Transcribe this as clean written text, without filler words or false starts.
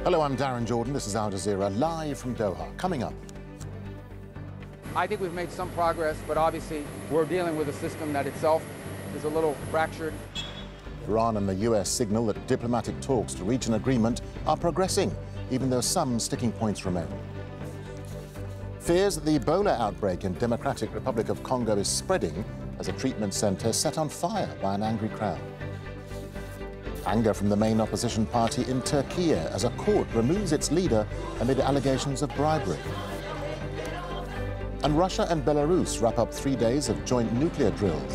Hello, I'm Darren Jordan. This is Al Jazeera, live from Doha. Coming up. I think we've made some progress, but obviously we're dealing with a system that itself is a little fractured. Iran and the US signal that diplomatic talks to reach an agreement are progressing, even though some sticking points remain. Fears that the Ebola outbreak in Democratic Republic of Congo is spreading as a treatment center set on fire by an angry crowd. Anger from the main opposition party in Turkey as a court removes its leader amid allegations of bribery. And Russia and Belarus wrap up 3 days of joint nuclear drills.